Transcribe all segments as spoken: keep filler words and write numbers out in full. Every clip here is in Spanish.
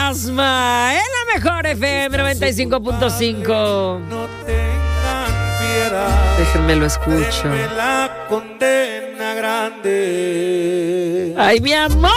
fantasma en la mejor F M noventa y cinco punto cinco. No tengan piedad. Déjenme lo escucho. Déjenme la condena grande. ¡Ay, mi amor!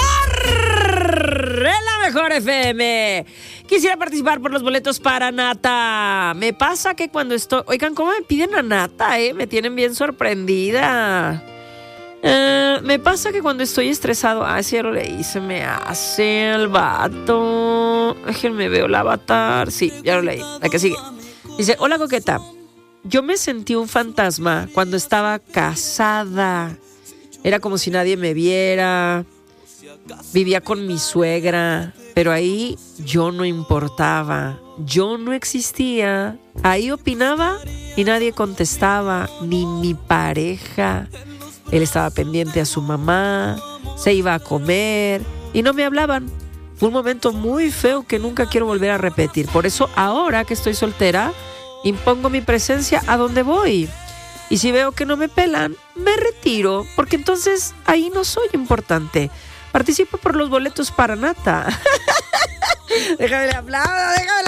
En la mejor F M. Quisiera participar por los boletos para Nata. Me pasa que cuando estoy... Oigan, ¿cómo me piden a Nata, eh? Me tienen bien sorprendida. Uh, me pasa que cuando estoy estresado... Ah, sí, ya lo leí. Se me hace el vato. Déjenme veo el avatar. Sí, ya lo leí. La que sigue. Dice, hola, coqueta. Yo me sentí un fantasma cuando estaba casada. Era como si nadie me viera. Vivía con mi suegra, pero ahí yo no importaba, yo no existía. Ahí opinaba y nadie contestaba, ni mi pareja. Él estaba pendiente a su mamá, se iba a comer y no me hablaban. Fue un momento muy feo que nunca quiero volver a repetir. Por eso ahora que estoy soltera, impongo mi presencia a donde voy. Y si veo que no me pelan, me retiro, porque entonces ahí no soy importante. Participo por los boletos para Nata. Déjame le aplaudo, déjame le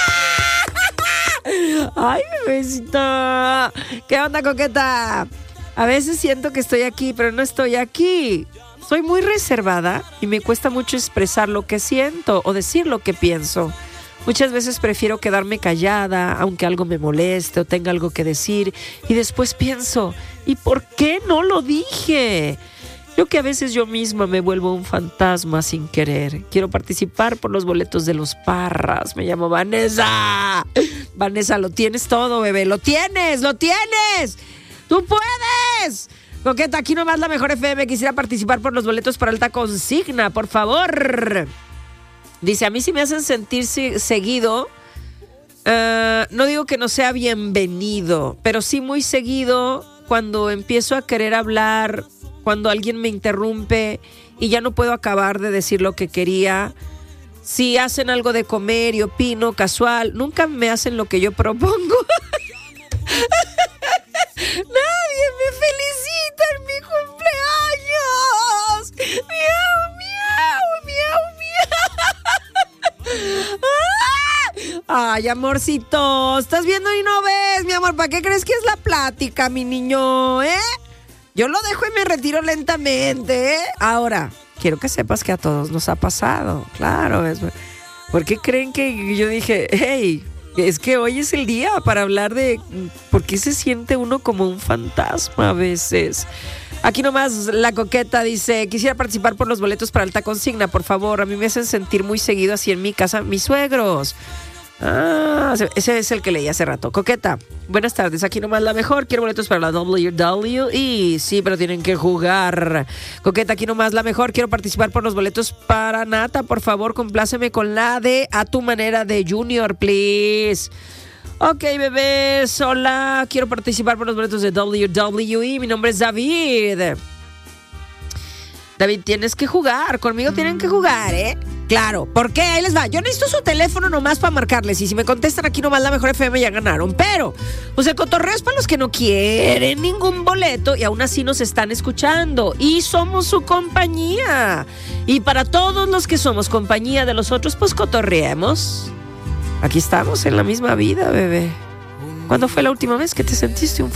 aplaudo. Ay, bebecita. ¿Qué onda, coqueta? A veces siento que estoy aquí, pero no estoy aquí. Soy muy reservada y me cuesta mucho expresar lo que siento o decir lo que pienso. Muchas veces prefiero quedarme callada, aunque algo me moleste o tenga algo que decir. Y después pienso, ¿y por qué no lo dije? Yo que a veces yo misma me vuelvo un fantasma sin querer. Quiero participar por los boletos de los Parras. Me llamo Vanessa. Vanessa, lo tienes todo, bebé. Lo tienes, lo tienes. ¡Tú puedes! Coqueta, aquí nomás la mejor F M. Quisiera participar por los boletos para Alta Consigna, por favor. Dice, a mí sí me hacen sentir seguido. Uh, no digo que no sea bienvenido, pero sí muy seguido cuando empiezo a querer hablar, cuando alguien me interrumpe y ya no puedo acabar de decir lo que quería. Si hacen algo de comer y opino casual, nunca me hacen lo que yo propongo. Nadie me felicita en mi cumpleaños. Miau, miau, miau, miau. Ay, amorcito, estás viendo y no ves, mi amor. ¿Para qué crees que es la plática, mi niño, eh? Yo lo dejo y me retiro lentamente, ¿eh? Ahora, quiero que sepas que a todos nos ha pasado, claro. Es, ¿por qué creen que yo dije, hey, es que hoy es el día para hablar de por qué se siente uno como un fantasma a veces? Aquí nomás la coqueta dice, quisiera participar por los boletos para Alta Consigna, por favor. A mí me hacen sentir muy seguido así en mi casa mis suegros. Ah, ese es el que leí hace rato. Coqueta, buenas tardes, aquí nomás la mejor. Quiero boletos para la W W E. Sí, pero tienen que jugar. Coqueta, aquí nomás la mejor. Quiero participar por los boletos para Nata. Por favor, compláceme con la de A Tu Manera de Junior, please. Ok, bebés, hola. Quiero participar por los boletos de W W E. Mi nombre es David. David, tienes que jugar. Conmigo tienen que jugar, ¿eh? Claro, ¿por qué? Ahí les va. Yo necesito su teléfono nomás para marcarles. Y si me contestan aquí nomás la mejor F M ya ganaron. Pero, pues el cotorreo es para los que no quieren ningún boleto y aún así nos están escuchando. Y somos su compañía. Y para todos los que somos compañía de los otros, pues cotorreemos. Aquí estamos en la misma vida, bebé. ¿Cuándo fue la última vez que te sentiste un